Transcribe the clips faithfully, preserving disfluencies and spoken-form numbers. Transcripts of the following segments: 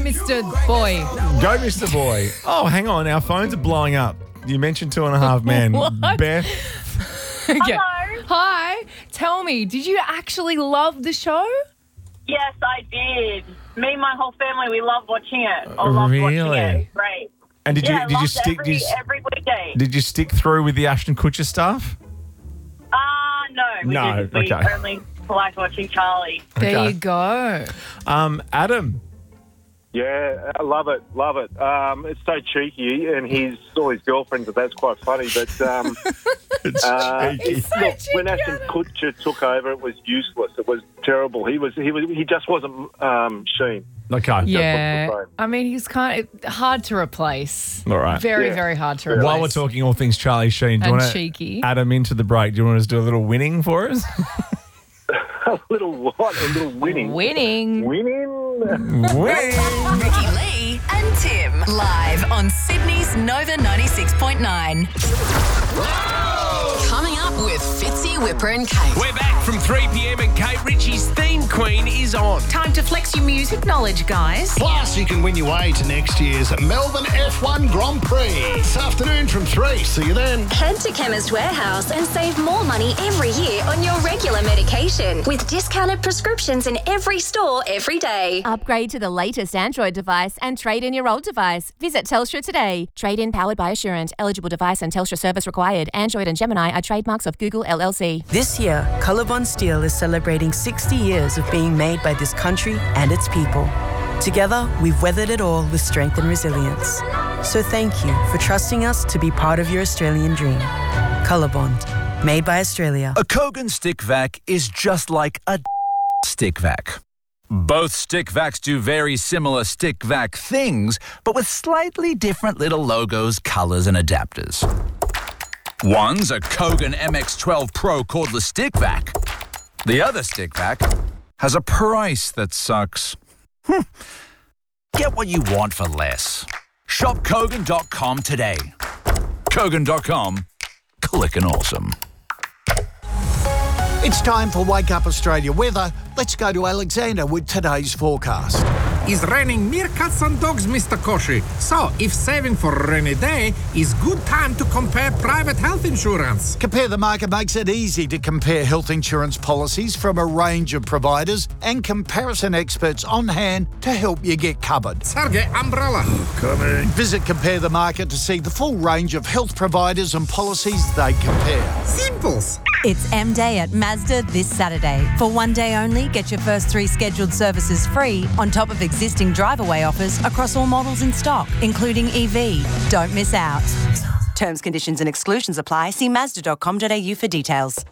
Mister Boy. Go, Mister Boy. Oh, hang on. Our phones are blowing up. You mentioned Two and a Half Men. What? Beth. Okay. Hello. Hi. Tell me, did you actually love the show? Yes, I did. Me and my whole family, we love watching it. I love Really? watching it. Great. And did yeah, you did you loved stick every, did you, every weekday. did you stick through with the Ashton Kutcher stuff? Ah, uh, no. We No, didn't. We okay. only like watching Charlie. There Okay. you go. Um, Adam. Yeah, I love it, love it. Um, it's so cheeky, and he's all his girlfriends, but that's quite funny. But um, It's uh, cheeky. it- look, when Ashton Kutcher took over, it was useless. It was terrible. He was he was he just wasn't um, Sheen. Okay. Yeah. what's the I mean, he's kind of hard to replace. All right. Very, Yeah. very hard to replace. While we're talking all things Charlie Sheen, do you And want to cheeky. Adam into the break? Do you want us to do a little winning for us? A little what? A little winning. Winning. Winning. winning. Ricky Lee and Tim. Live on Sydney's Nova ninety-six point nine. Coming up with Fitzy, Whipper and Kate. We're back from three p.m. and Kate Ritchie's Theme Queen is on. Time to flex your music knowledge, guys. Plus, you can win your way to next year's Melbourne F one Grand Prix. This afternoon from three. See you then. Head to Chemist Warehouse and save more money every year on your regular medication with discounted prescriptions in every store every day. Upgrade to the latest Android device and trade in your old device. Visit Telstra today. Trade in powered by Assurant. Eligible device and Telstra service required. Android and Gemini are trademarks of Google L L C. This year, Colorbond Steel is celebrating sixty years of being made by this country and its people. Together, we've weathered it all with strength and resilience. So thank you for trusting us to be part of your Australian dream. Colorbond, made by Australia. A Kogan stick vac is just like a stick vac. Both stick vacs do very similar stick vac things, but with slightly different little logos, colours and adapters. One's a Kogan M X twelve Pro cordless stick vac. The other stick vac has a price that sucks. Hmm. Get what you want for less. Shop Kogan dot com today. Kogan dot com. Clickin' awesome. It's time for Wake Up Australia weather. Let's go to Alexander with today's forecast. It's raining meerkats and dogs, Mister Koshi. So, if saving for a rainy day is good time to compare private health insurance. Compare the Market makes it easy to compare health insurance policies from a range of providers and comparison experts on hand to help you get covered. Sergey, umbrella. Coming. Visit Compare the Market to see the full range of health providers and policies they compare. Simples. It's M Day at Mazda this Saturday. For one day only, get your first three scheduled services free on top of existing drive-away offers across all models in stock, including E V. Don't miss out. Terms, conditions and exclusions apply. See mazda dot com dot a u for details.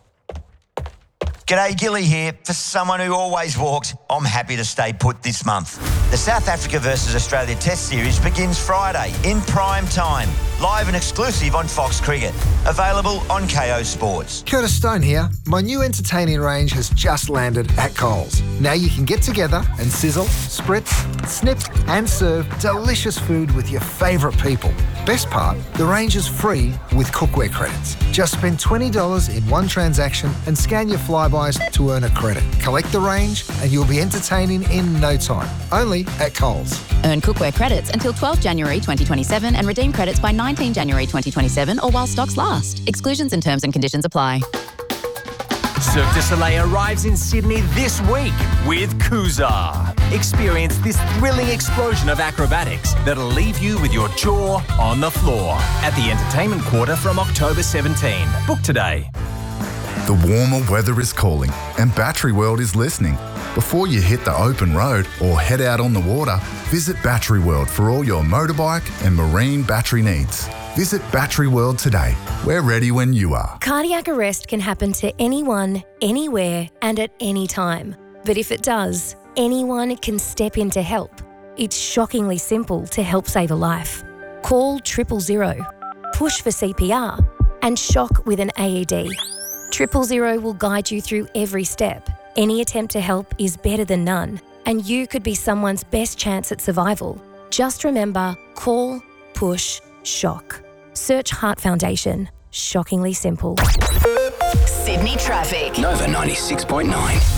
G'day, Gilly here. For someone who always walks, I'm happy to stay put this month. The South Africa versus Australia Test Series begins Friday in prime time. Live and exclusive on Fox Cricket. Available on K O Sports. Curtis Stone here. My new entertaining range has just landed at Coles. Now you can get together and sizzle, spritz, snip and serve delicious food with your favourite people. Best part, the range is free with cookware credits. Just spend twenty dollars in one transaction and scan your flybys to earn a credit. Collect the range and you'll be entertaining in no time. Only at Coles. Earn cookware credits until twelfth January twenty twenty-seven and redeem credits by nineteenth January twenty twenty-seven or while stocks last. Exclusions and terms and conditions apply. Cirque du Soleil arrives in Sydney this week with Kuzar. Experience this thrilling explosion of acrobatics that'll leave you with your jaw on the floor at the Entertainment Quarter from October seventeenth. Book today. The warmer weather is calling and Battery World is listening. Before you hit the open road or head out on the water, visit Battery World for all your motorbike and marine battery needs. Visit Battery World today. We're ready when you are. Cardiac arrest can happen to anyone, anywhere, and at any time. But if it does, anyone can step in to help. It's shockingly simple to help save a life. Call triple zero, push for C P R, and shock with an A E D. Triple Zero will guide you through every step. Any attempt to help is better than none, and you could be someone's best chance at survival. Just remember, call, push, shock. Search Heart Foundation. Shockingly simple. Sydney traffic. Nova ninety-six point nine.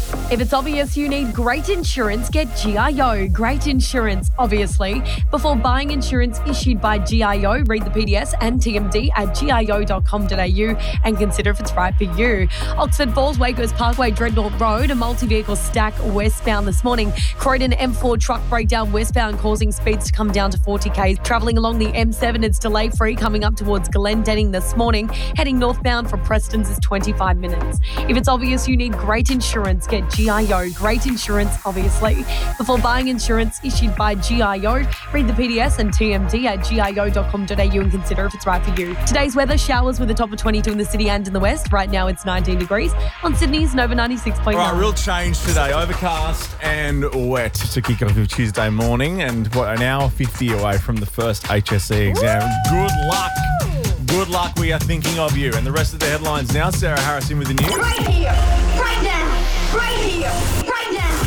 If it's obvious you need great insurance, get G I O. Great insurance, obviously. Before buying insurance issued by G I O, read the P D S and T M D at G I O dot com dot A U and consider if it's right for you. Oxford Falls, Wakehurst Parkway, Dreadnought Road, a multi-vehicle stack westbound this morning. Croydon M four truck breakdown westbound causing speeds to come down to forty kays. Travelling along the M seven, it's delay-free coming up towards Glendenning this morning. Heading northbound from Preston's is twenty-five minutes. If it's obvious you need great insurance, get G I O. Great insurance, obviously. Before buying insurance issued by G I O, read the P D S and T M D at G I O dot com dot A U and consider if it's right for you. Today's weather, showers with a top of twenty-two in the city and in the west. Right now it's nineteen degrees on Sydney's Nova ninety-six point nine. All right, real change today. Overcast and wet to kick off your Tuesday morning, and what, an hour fifty away from the first H S C exam. Woo! Good luck. Good luck, we are thinking of you. And the rest of the headlines now. Sarah Harris in with the news. Right here, right now, right here, right now.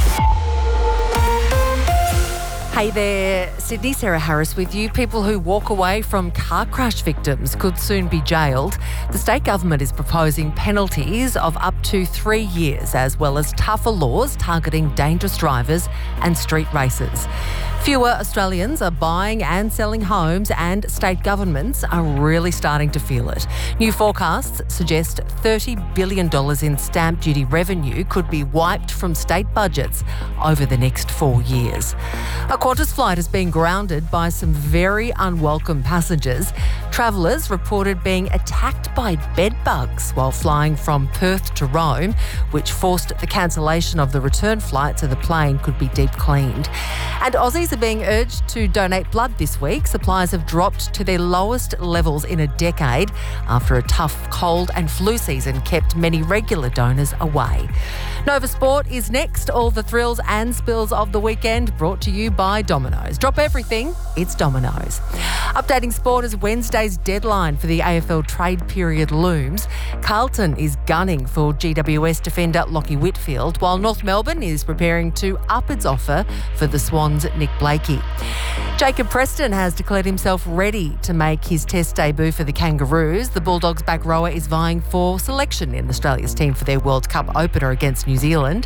Hey there, Sydney, Sarah Harris with you. People who walk away from car crash victims could soon be jailed. The state government is proposing penalties of up to three years, as well as tougher laws targeting dangerous drivers and street racers. Fewer Australians are buying and selling homes, and state governments are really starting to feel it. New forecasts suggest thirty billion dollars in stamp duty revenue could be wiped from state budgets over the next four years. A Qantas flight has been grounded by some very unwelcome passengers. Travellers reported being attacked by bed bugs while flying from Perth to Rome, which forced the cancellation of the return flight so the plane could be deep cleaned. And Aussies are being urged to donate blood this week. Supplies have dropped to their lowest levels in a decade after a tough cold and flu season kept many regular donors away. Nova Sport is next. All the thrills and spills of the weekend brought to you by Domino's. Drop everything, it's Domino's. Updating sport as Wednesday's deadline for the A F L trade period looms. Carlton is gunning for G W S defender Lockie Whitfield, while North Melbourne is preparing to up its offer for the Swans' Nick Blakey. Jacob Preston has declared himself ready to make his test debut for the Kangaroos. The Bulldogs' back rower is vying for selection in Australia's team for their World Cup opener against New Zealand.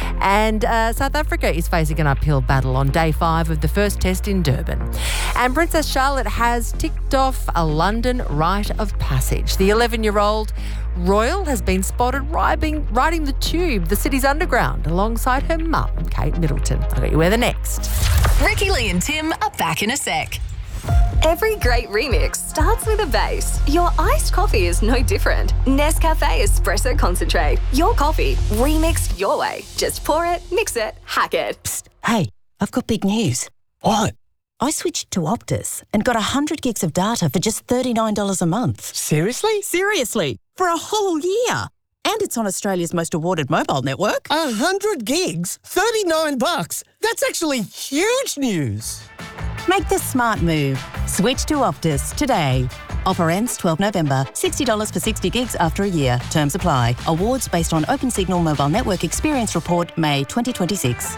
And uh, South Africa is facing an uphill battle on day five of the first test in Durban. And Princess Charlotte has ticked off a London rite of passage. The eleven-year-old Royal has been spotted riding, riding the tube, the city's underground, alongside her mum, Kate Middleton. I'll get you where the next. Ricky Lee and Tim are back in a sec. Every great remix starts with a bass. Your iced coffee is no different. Nescafe Espresso Concentrate. Your coffee, remixed your way. Just pour it, mix it, hack it. Psst, hey, I've got big news. What? I switched to Optus and got one hundred gigs of data for just thirty-nine dollars a month. Seriously? Seriously, for a whole year. And it's on Australia's most awarded mobile network. A hundred gigs? thirty-nine bucks? That's actually huge news. Make the smart move. Switch to Optus today. Offer ends twelfth November. sixty dollars for sixty gigs after a year. Terms apply. Awards based on Open Signal Mobile Network Experience Report, May twenty twenty-six.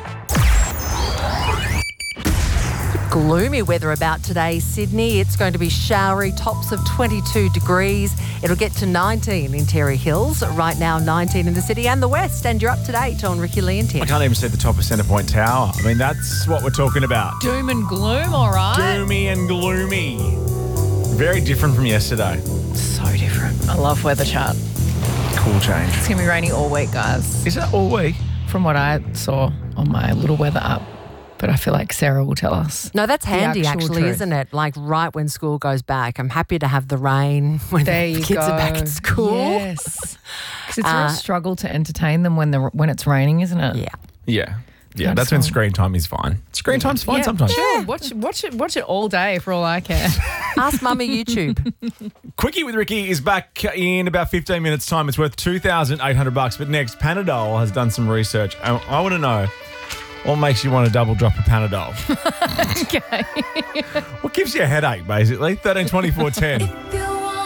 Gloomy weather about today, Sydney. It's going to be showery, tops of twenty-two degrees. It'll get to nineteen in Terry Hills. Right now, nineteen in the city and the west. And you're up to date on Ricky Lee and Tim. I can't even see the top of Centre Point Tower. I mean, that's what we're talking about. Doom and gloom, all right. Doomy and gloomy. Very different from yesterday. So different. I love weather chart. Cool change. It's going to be raining all week, guys. Is it all week? From what I saw on my little weather app. But I feel like Sarah will tell us. No, that's handy actual actually, truth. isn't it? Like right when school goes back. I'm happy to have the rain when There the you kids go. are back at school. Yes. Because it's a Uh, real struggle to entertain them when the when it's raining, isn't it? Yeah. Yeah. Yeah, Can't that's when stop. screen time is fine. Screen time's fine Yeah, sometimes. Sure. Watch, watch it. Watch it all day for all I care. Ask Mummy YouTube. Quickie with Ricky is back in about fifteen minutes' time. It's worth two thousand eight hundred bucks. But next, Panadol has done some research. I, I want to know what makes you want to double drop a Panadol. Okay. What gives you a headache, basically? thirteen twenty-four ten.